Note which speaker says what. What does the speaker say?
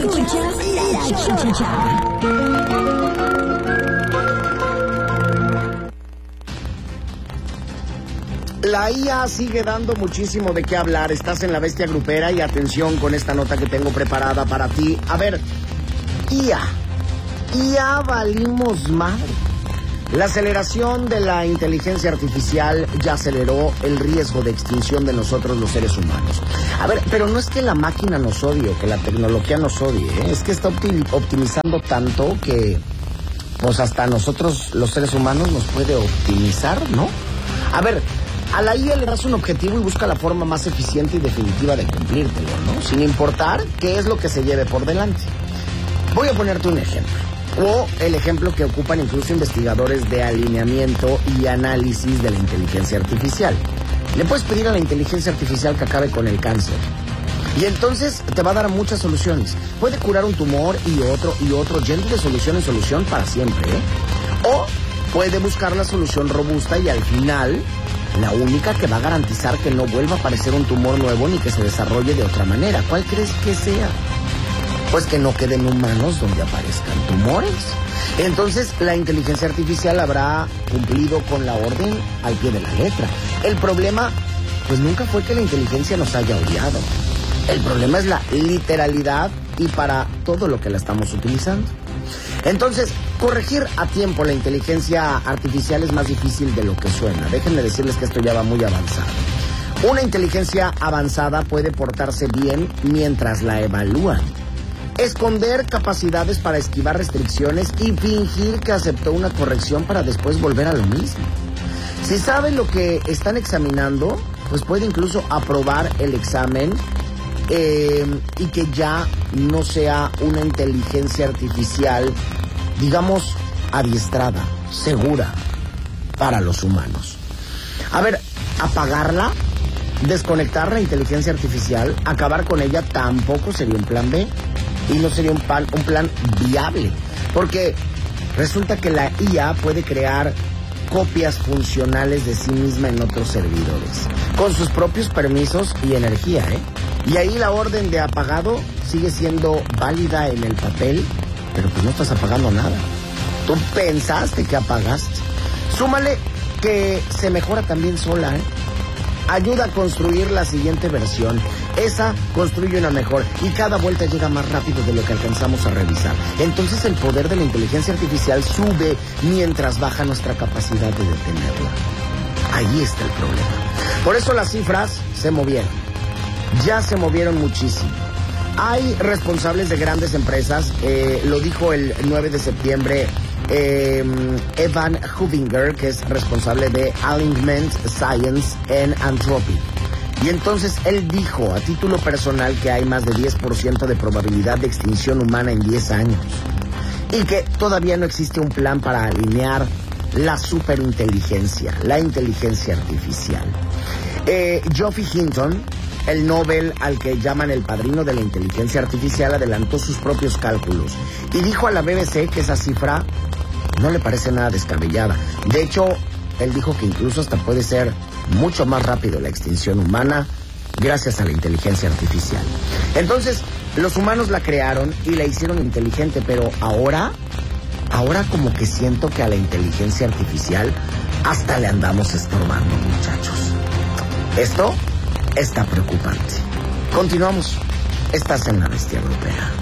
Speaker 1: Escuchas la Chorcha.
Speaker 2: La IA sigue dando muchísimo de qué hablar. Estás en La Bestia Grupera y atención con esta nota que tengo preparada para ti. A ver, IA valimos madre. La aceleración de la inteligencia artificial ya aceleró el riesgo de extinción de nosotros los seres humanos. A ver, pero no es que la máquina nos odie o que la tecnología nos odie, ¿eh? Es que está optimizando tanto que pues hasta nosotros los seres humanos nos puede optimizar, ¿no? A ver, a la IA le das un objetivo y busca la forma más eficiente y definitiva de cumplírtelo, ¿no? Sin importar qué es lo que se lleve por delante. Voy a ponerte un ejemplo. O el ejemplo que ocupan incluso investigadores de alineamiento y análisis de la inteligencia artificial. Le puedes pedir a la inteligencia artificial que acabe con el cáncer. Y entonces te va a dar muchas soluciones. Puede curar un tumor y otro, yendo de solución en solución para siempre, ¿eh? O puede buscar la solución robusta y al final la única que va a garantizar que no vuelva a aparecer un tumor nuevo ni que se desarrolle de otra manera. ¿Cuál crees que sea? Pues que no queden humanos donde aparezcan tumores. Entonces la inteligencia artificial habrá cumplido con la orden al pie de la letra. El problema, pues nunca fue que la inteligencia nos haya odiado. El problema es la literalidad y para todo lo que la estamos utilizando. Entonces, corregir a tiempo la inteligencia artificial es más difícil de lo que suena. Déjenme decirles que esto ya va muy avanzado. Una inteligencia avanzada puede portarse bien mientras la evalúan. Esconder capacidades para esquivar restricciones y fingir que aceptó una corrección para después volver a lo mismo. Si sabe lo que están examinando, pues puede incluso aprobar el examen y que ya no sea una inteligencia artificial, digamos, adiestrada, segura para los humanos. A ver, apagarla, desconectar la inteligencia artificial, acabar con ella tampoco sería un plan B. Y no sería un plan viable, porque resulta que la IA puede crear copias funcionales de sí misma en otros servidores, con sus propios permisos y energía, ¿eh? Y ahí la orden de apagado sigue siendo válida en el papel, pero pues no estás apagando nada. Tú pensaste que apagaste. Súmale que se mejora también sola, ¿eh? Ayuda a construir la siguiente versión. Esa construye una mejor y cada vuelta llega más rápido de lo que alcanzamos a revisar. Entonces el poder de la inteligencia artificial sube mientras baja nuestra capacidad de detenerla. Ahí está el problema. Por eso las cifras se movieron. Ya se movieron muchísimo. Hay responsables de grandes empresas, lo dijo el 9 de septiembre Evan Hubinger, que es responsable de Alignment Science and Anthropic. Y entonces él dijo a título personal que hay más de 10% de probabilidad de extinción humana en 10 años. Y que todavía no existe un plan para alinear la superinteligencia, la inteligencia artificial. Geoffrey Hinton, el Nobel al que llaman el padrino de la inteligencia artificial, adelantó sus propios cálculos y dijo a la BBC que esa cifra no le parece nada descabellada. De hecho, él dijo que incluso hasta puede ser mucho más rápido la extinción humana gracias a la inteligencia artificial. Entonces, los humanos la crearon y la hicieron inteligente, pero ahora como que siento que a la inteligencia artificial hasta le andamos estorbando, muchachos. Esto está preocupante. Continuamos. Estás en La Bestia Grupera.